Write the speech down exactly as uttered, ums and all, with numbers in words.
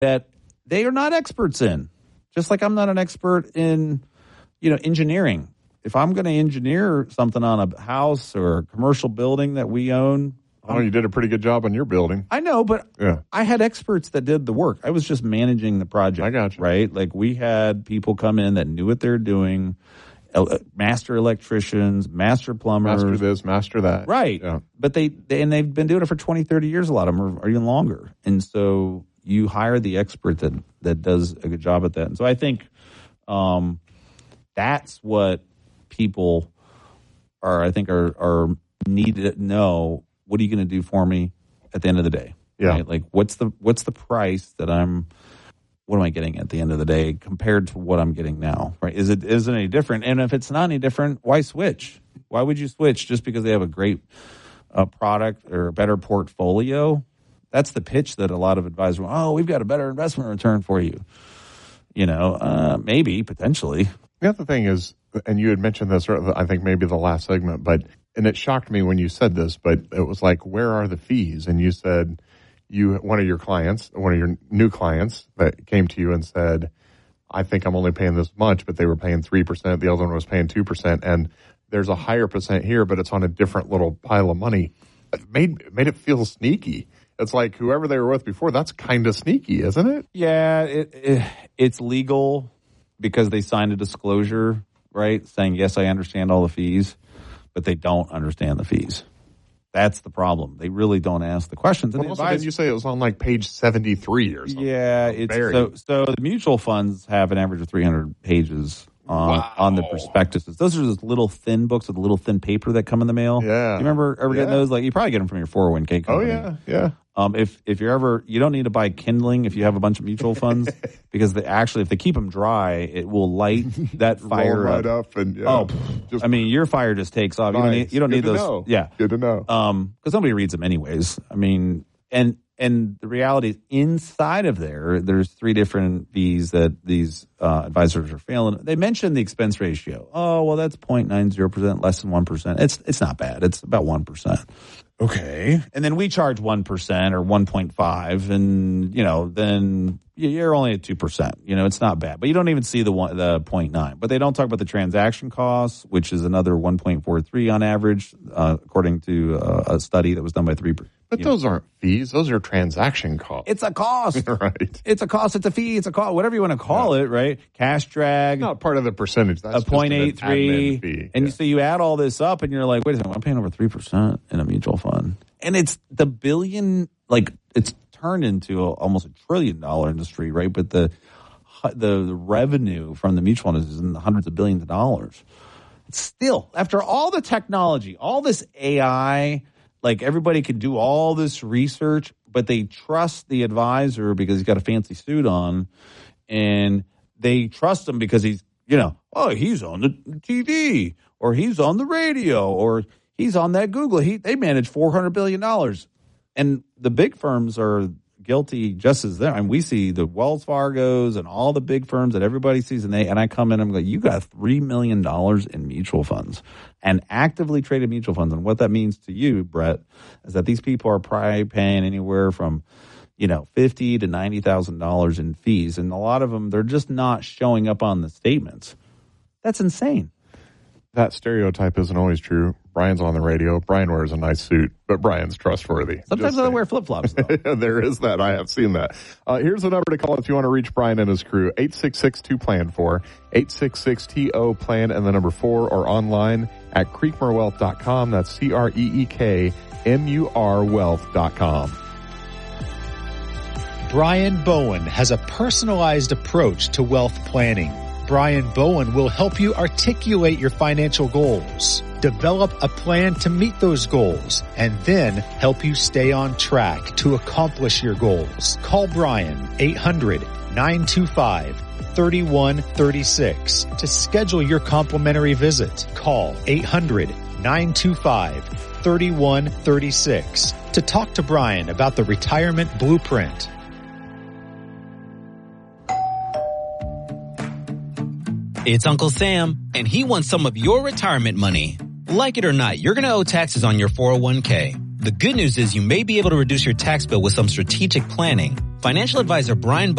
that they are not experts in. Just like I'm not an expert in, you know, engineering. If I'm going to engineer something on a house or a commercial building that we own. Oh, you did a pretty good job on your building. I know, but yeah. I had experts that did the work. I was just managing the project. I got you. Right? Like we had people come in that knew what they're doing, master electricians, master plumbers. Master this, master that. Right. Yeah. But they, they, and they've been doing it for twenty, thirty years, a lot of them, or, or even longer. And so you hire the expert that, that does a good job at that. And so I think um, that's what people are, I think, are, are need to know. What are you going to do for me at the end of the day? Yeah. Right? Like, what's the what's the price that I'm? What am I getting at the end of the day compared to what I'm getting now? Right? Is it is it any different? And if it's not any different, why switch? Why would you switch just because they have a great uh, product or a better portfolio? That's the pitch that a lot of advisors. Oh, we've got a better investment return for you. You know, uh, maybe potentially. The other thing is, and you had mentioned this, I think maybe the last segment, but. And it shocked me when you said this, but it was like, where are the fees? And you said you one of your clients, one of your new clients that came to you and said, I think I'm only paying this much, but they were paying three percent. The other one was paying two percent. And there's a higher percent here, but it's on a different little pile of money. It made, it made it feel sneaky. It's like whoever they were with before, that's kind of sneaky, isn't it? Yeah, it, it, it's legal because they signed a disclosure, right, saying, yes, I understand all the fees. But they don't understand the fees. That's the problem. They really don't ask the questions. And well, also, didn't you say it was on like page seventy-three or something? Yeah. It's, so, so the mutual funds have an average of three hundred pages on, wow. on the prospectuses. Those are just little thin books with a little thin paper that come in the mail. Yeah. You remember ever yeah. getting those? Like you probably get them from your four oh one k company. Oh, yeah. Yeah. Um, if if you're ever, you don't need to buy kindling if you have a bunch of mutual funds because they actually, if they keep them dry, it will light that fire Roll right up. up and yeah, oh, just, I mean, your fire just takes off. Nice. You don't need, you don't Good need to those. Know. Yeah, good to know. Um, because nobody reads them anyways. I mean, and and the reality is inside of there, there's three different fees that these uh, advisors are failing. They mentioned the expense ratio. Oh, well, that's zero point nine zero percent, less than one percent. It's it's not bad. It's about one percent. Okay. And then we charge one percent or one point five, and, you know, then you're only at two percent. You know, it's not bad. But you don't even see the one, the zero point nine. But they don't talk about the transaction costs, which is another one point four three on average, uh, according to uh, a study that was done by three percent. But those know. aren't fees. Those are transaction costs. It's a cost. Right. It's a cost. It's a fee. It's a cost. Whatever you want to call yeah. it, right? Cash drag. Not part of the percentage. That's a point eight three. Fee. And yeah. so you add all this up and you're like, wait a second, I'm paying over three percent in a mutual fund. And it's the billion, like it's turned into a, almost a trillion dollar industry, right? But the, the the revenue from the mutual fund is in the hundreds of billions of dollars. Still, after all the technology, all this A I, like everybody could do all this research, but they trust the advisor because he's got a fancy suit on, and they trust him because he's, you know, oh, he's on the T V or he's on the radio or he's on that Google. He they manage four hundred billion dollars. And the big firms are guilty just as there. I mean, we see the Wells Fargos and all the big firms that everybody sees, and they and I come in and I'm like, you got three million dollars in mutual funds and actively traded mutual funds. And what that means to you, Brett, is that these people are probably paying anywhere from, you know, fifty to ninety thousand dollars in fees, and a lot of them they're just not showing up on the statements. That's insane. That stereotype isn't always true. Brian's on the radio. Brian wears a nice suit, but Brian's trustworthy. Sometimes I wear flip-flops, though. There is that. I have seen that. Uh, here's the number to call if you want to reach Brian and his crew. eight six six two plan four, eight six six T O plan and the number four, or online at creekmur wealth dot com. That's C R E E K M U R wealth dot com. Brian Bowen has a personalized approach to wealth planning. Brian Bowen will help you articulate your financial goals, develop a plan to meet those goals, and then help you stay on track to accomplish your goals. Call Brian eight hundred nine two five three one three six to schedule your complimentary visit. Call eight hundred nine two five three one three six to talk to Brian about the Retirement Blueprint. It's Uncle Sam, and he wants some of your retirement money. Like it or not, you're going to owe taxes on your four oh one k. The good news is you may be able to reduce your tax bill with some strategic planning. Financial advisor Brian